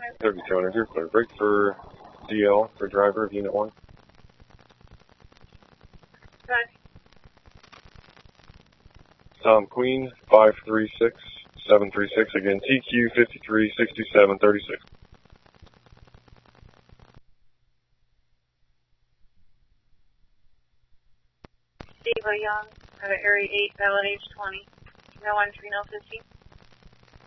3200, you're clear. Break for DL for driver of Unit 1. Queen 536736, again, TQ 536736. Steve Young, Area 8, valid age 20. No entry, no 50.